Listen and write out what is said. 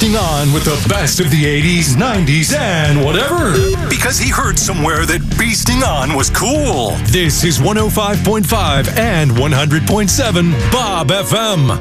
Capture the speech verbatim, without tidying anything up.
feasting on with the best of the eighties, nineties, and whatever. Because he heard somewhere that feasting on was cool. This is one oh five point five and one hundred point seven Bob F M.